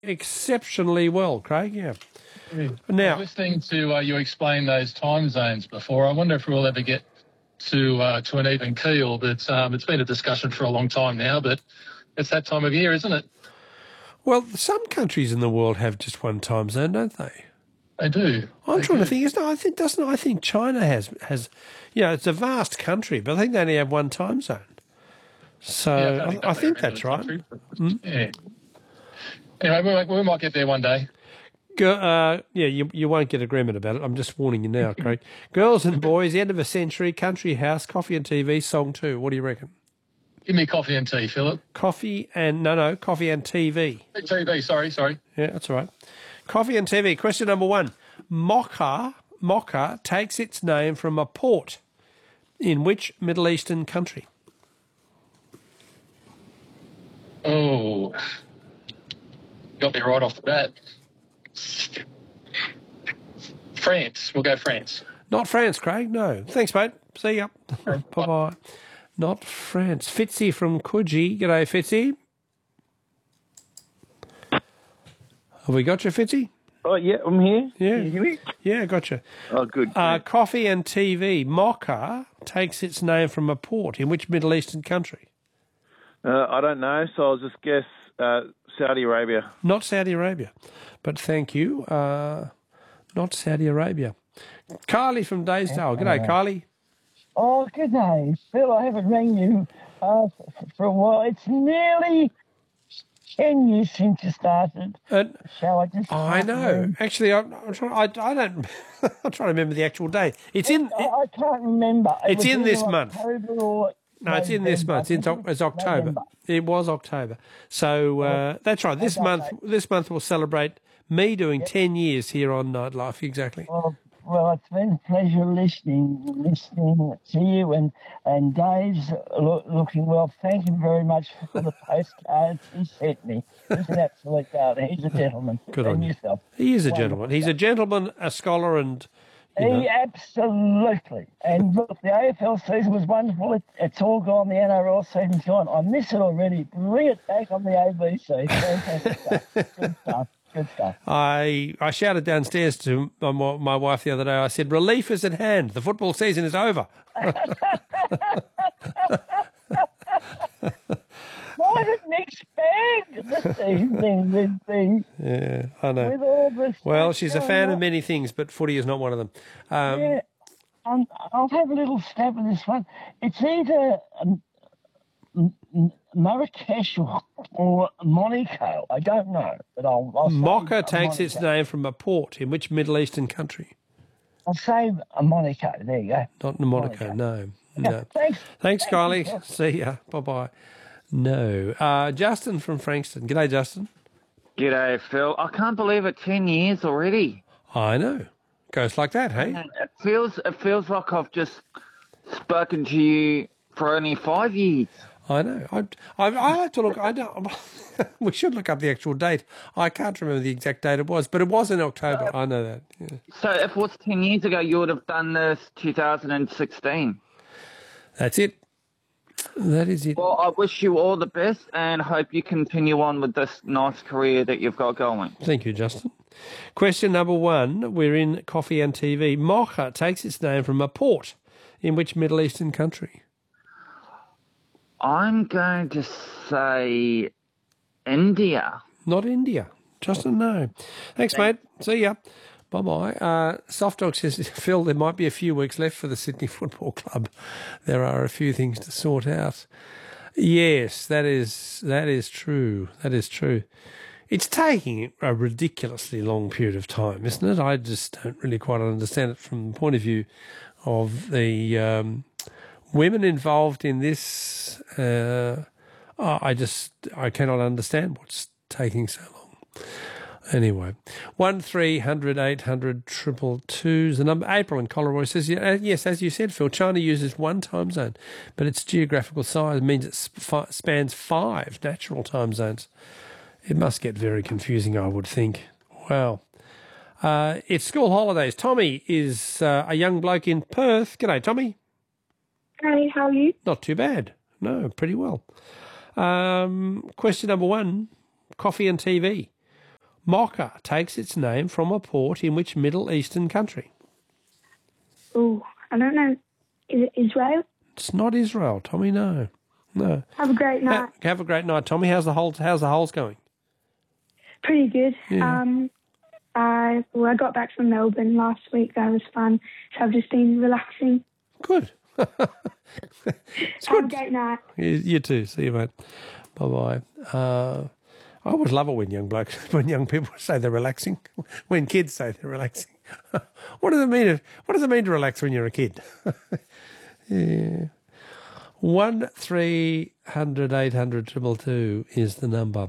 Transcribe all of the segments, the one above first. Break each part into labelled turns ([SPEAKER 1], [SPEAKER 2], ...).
[SPEAKER 1] exceptionally well, Craig, yeah.
[SPEAKER 2] Now, listening to you explain those time zones before, I wonder if we'll ever get to an even keel, but it's been a discussion for a long time now, but it's that time of year, isn't it?
[SPEAKER 1] Well, some countries in the world have just one time zone, don't they?
[SPEAKER 2] They do.
[SPEAKER 1] I'm trying to think. I think China has, it's a vast country, but I think they only have one time zone. So yeah, I think that's right.
[SPEAKER 2] Yeah. Anyway, we might get there one day.
[SPEAKER 1] You won't get agreement about it. I'm just warning you now, Craig. Girls and Boys, End of a Century, Country House, Coffee and TV, Song 2. What do you reckon?
[SPEAKER 2] Give me coffee and tea, Philip.
[SPEAKER 1] Coffee and TV.
[SPEAKER 2] TV, sorry.
[SPEAKER 1] Yeah, that's all right. Coffee and TV. Question number 1. Mocha takes its name from a port in which Middle Eastern country?
[SPEAKER 2] Oh, got me right off the bat. France. We'll go France.
[SPEAKER 1] Not France, Craig. No. Thanks, mate. See ya. Bye-bye. Not France. Fitzy from Coogee. G'day, Fitzy. Have we got you, Fitzy?
[SPEAKER 3] Oh, yeah, I'm here.
[SPEAKER 1] Yeah.
[SPEAKER 3] Can you hear me?
[SPEAKER 1] Yeah, gotcha.
[SPEAKER 3] Oh, good.
[SPEAKER 1] Coffee and TV. Mocha takes its name from a port in which Middle Eastern country?
[SPEAKER 3] I don't know, so I'll just guess Saudi Arabia.
[SPEAKER 1] Not Saudi Arabia, but thank you. Not Saudi Arabia. Kylie from Daysdale. G'day, Kylie.
[SPEAKER 4] Oh, good day, Phil. I haven't rang you for a while. It's nearly 10 years since you started. Shall I just?
[SPEAKER 1] I know. Actually, I'm trying. I don't. I'm trying to remember the actual date. It's in.
[SPEAKER 4] I can't remember.
[SPEAKER 1] It's in this month.
[SPEAKER 4] No,
[SPEAKER 1] it's in this month. It's October.
[SPEAKER 4] November.
[SPEAKER 1] It was October. So that's right. This month we'll celebrate me doing 10 years here on Nightlife. Exactly.
[SPEAKER 4] Well, it's been a pleasure listening to you and Dave's looking well. Thank him very much for the postcards he sent me. He's an absolute darling. He's a gentleman.
[SPEAKER 1] Good on you.
[SPEAKER 4] Yourself.
[SPEAKER 1] He is a gentleman. He's a gentleman, a scholar, and.
[SPEAKER 4] He absolutely. And look, the AFL season was wonderful. It's all gone. The NRL season's gone. I miss it already. Bring it back on the ABC. Fantastic stuff. Good stuff.
[SPEAKER 1] I shouted downstairs to my wife the other day. I said, "Relief is at hand. The football season is over."
[SPEAKER 4] Why did Nick expand this evening with the...
[SPEAKER 1] Yeah, I know.
[SPEAKER 4] With all this...
[SPEAKER 1] Well, she's a fan of many things, but footy is not one of them.
[SPEAKER 4] I'll have a little stab at this one. It's either Marrakesh or Monaco. I don't know, but I'll say
[SPEAKER 1] Mocha takes
[SPEAKER 4] Monaco.
[SPEAKER 1] its name from a port in which Middle Eastern country?
[SPEAKER 4] I'll say Monaco. There you go.
[SPEAKER 1] Not Monaco, no. Thanks, Kylie. See ya. Bye-bye. No. Justin from Frankston. G'day, Justin.
[SPEAKER 5] G'day, Phil. I can't believe it, 10 years already.
[SPEAKER 1] I know. Goes like that, hey?
[SPEAKER 5] It feels like I've just spoken to you for only 5 years.
[SPEAKER 1] I know. I have to look. I don't. We should look up the actual date. I can't remember the exact date it was, but it was in October. I know that. Yeah.
[SPEAKER 5] So if it was 10 years ago, you would have done this 2016.
[SPEAKER 1] That's it. That is it.
[SPEAKER 5] Well, I wish you all the best and hope you continue on with this nice career that you've got going.
[SPEAKER 1] Thank you, Justin. Question number 1. We're in Coffee and TV. Mocha takes its name from a port in which Middle Eastern country?
[SPEAKER 5] I'm going to say India.
[SPEAKER 1] Not India. Justin, no. Thanks, mate. See ya. Bye-bye. Soft Dog says, Phil, there might be a few weeks left for the Sydney Football Club. There are a few things to sort out. Yes, that is true. That is true. It's taking a ridiculously long period of time, isn't it? I just don't really quite understand it from the point of view of the women involved in this. I cannot understand what's taking so long. Anyway, 1300 800 222 is the number. April in Colorado says, yes, as you said, Phil, China uses one time zone, but its geographical size means it spans 5 natural time zones. It must get very confusing, I would think. Wow. It's school holidays. Tommy is a young bloke in Perth. G'day, Tommy.
[SPEAKER 6] Hey, how are you?
[SPEAKER 1] Not too bad. No, pretty well. Question number 1, Coffee and TV. Mocha takes its name from a port in which Middle Eastern country?
[SPEAKER 6] Oh, I don't know. Is it Israel?
[SPEAKER 1] It's not Israel, Tommy, no. No.
[SPEAKER 6] Have a great night.
[SPEAKER 1] Have a great night, Tommy. How's the holes going?
[SPEAKER 6] Pretty good.
[SPEAKER 1] Yeah.
[SPEAKER 6] I got back from Melbourne last week. That was fun. So I've just been relaxing.
[SPEAKER 1] Good. It's
[SPEAKER 6] Have
[SPEAKER 1] good.
[SPEAKER 6] a great night.
[SPEAKER 1] You too. See you, mate. Bye-bye. I always love it when young people say they're relaxing, when kids say they're relaxing. What does it mean to relax when you're a kid? Yeah. 1300 800 222 is the number.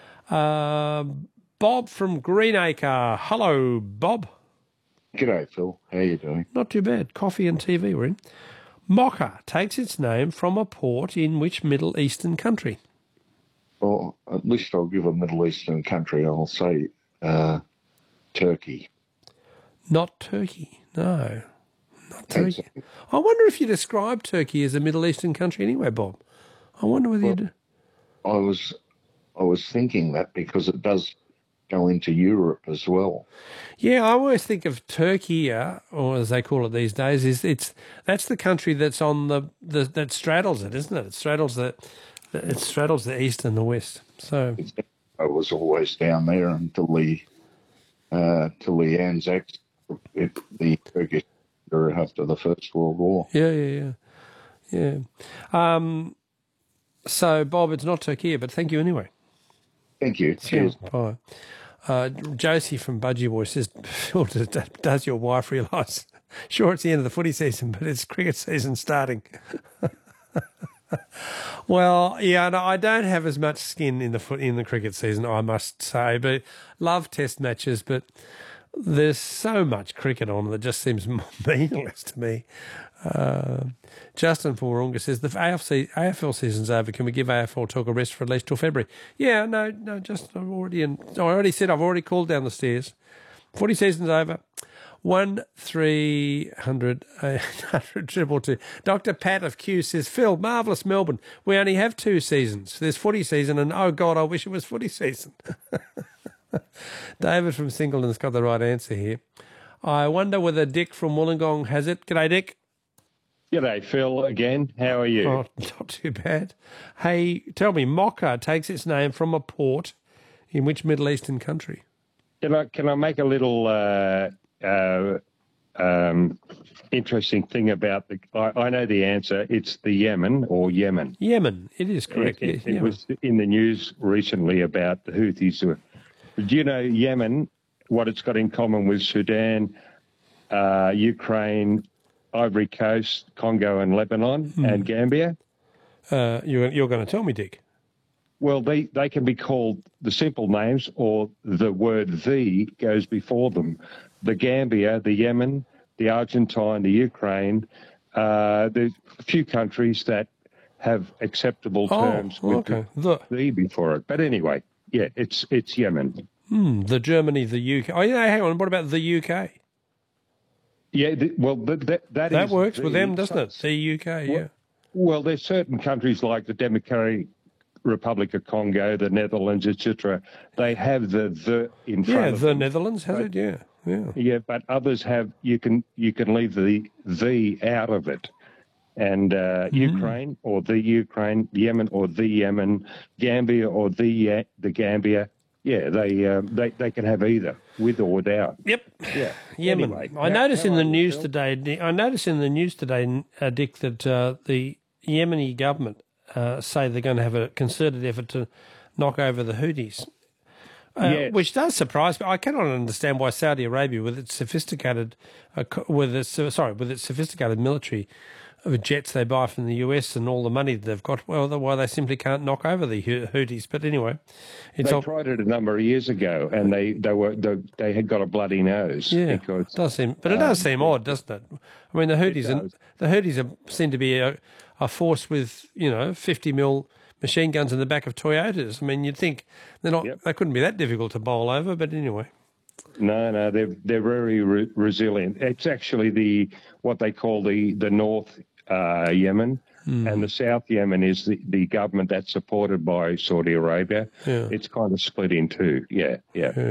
[SPEAKER 1] Bob from Greenacre. Hello, Bob.
[SPEAKER 7] G'day, Phil. How you doing?
[SPEAKER 1] Not too bad. Coffee and TV we're in. Mocha takes its name from a port in which Middle Eastern country?
[SPEAKER 7] Well, at least I'll give a Middle Eastern country. I'll say Turkey.
[SPEAKER 1] Not Turkey. No, not Turkey. I wonder if you describe Turkey as a Middle Eastern country anyway, Bob. I wonder whether you do.
[SPEAKER 7] I was thinking that because it does go into Europe as well.
[SPEAKER 1] Yeah, I always think of Turkey, or as they call it these days, that's the country that's on that straddles it, isn't it? It straddles the east and the west. So
[SPEAKER 7] I was always down there until the Anzacs, the Turkish era after the First World War.
[SPEAKER 1] Yeah. So Bob, it's not Turkey, but thank you anyway.
[SPEAKER 7] Thank you. Cheers.
[SPEAKER 1] Bye. Josie from Budgie Boy says, Phil, does your wife realise? Sure, it's the end of the footy season, but it's cricket season starting. Well, yeah, no, I don't have as much skin in the cricket season, I must say, but love test matches, but there's so much cricket on that just seems meaningless to me. Justin from Warunga says, the AFL season's over. Can we give AFL talk a rest for at least till February? Yeah, no, Justin, I already said I've already called down the stairs. Footy season's over. 1300 800 222. Dr. Pat of Q says, Phil, marvellous Melbourne. We only have 2 seasons. There's footy season, and oh God, I wish it was footy season. David from Singleton's got the right answer here. I wonder whether Dick from Wollongong has it. G'day, Dick.
[SPEAKER 8] G'day, Phil, again. How are you?
[SPEAKER 1] Oh, not too bad. Hey, tell me, Mocha takes its name from a port in which Middle Eastern country?
[SPEAKER 8] Can I make a little interesting thing about I know the answer. It's the Yemen or Yemen.
[SPEAKER 1] Yemen, it is correct.
[SPEAKER 8] It was in the news recently about the Houthis. Do you know Yemen, what it's got in common with Sudan, Ukraine, Ivory Coast, Congo and Lebanon and Gambia?
[SPEAKER 1] You're going to tell me, Dick.
[SPEAKER 8] Well, they can be called the simple names, or the word "the" goes before them. The Gambia, the Yemen, the Argentine, the Ukraine. There's a few countries that have acceptable terms with the before it. But anyway, yeah, it's Yemen.
[SPEAKER 1] The Germany, the UK. Oh, yeah, hang on. What about the UK?
[SPEAKER 8] Yeah, that
[SPEAKER 1] works with them, doesn't it? The UK, yeah.
[SPEAKER 8] Well, there's certain countries like the Democratic Republic of Congo, the Netherlands, etc. They have the in front of them.
[SPEAKER 1] Yeah, the Netherlands has it, yeah.
[SPEAKER 8] Yeah, but others have, you can leave the out of it. And Ukraine or the Ukraine, Yemen or the Yemen, Gambia or the Gambia, yeah, they can have either, with or without.
[SPEAKER 1] Yep.
[SPEAKER 8] Yeah.
[SPEAKER 1] Yemen.
[SPEAKER 8] Anyway,
[SPEAKER 1] I noticed in the news today, Dick, that the Yemeni government say they're going to have a concerted effort to knock over the Houthis.
[SPEAKER 8] Yes.
[SPEAKER 1] Which does surprise me. I cannot understand why Saudi Arabia, with its sophisticated military jets they buy from the US and all the money that they've got, why they simply can't knock over the Houthis. But anyway,
[SPEAKER 8] they tried it a number of years ago, and they had got a bloody nose.
[SPEAKER 1] Yeah,
[SPEAKER 8] because,
[SPEAKER 1] it does seem odd, doesn't it? I mean, the Houthis seem to be a force with 50 mil machine guns in the back of Toyotas. I mean, you'd think they couldn't be that difficult to bowl over, but anyway.
[SPEAKER 8] No, they're very resilient. It's actually what they call the North Yemen, and the South Yemen is the government that's supported by Saudi Arabia.
[SPEAKER 1] Yeah.
[SPEAKER 8] It's kind of split in two. Yeah.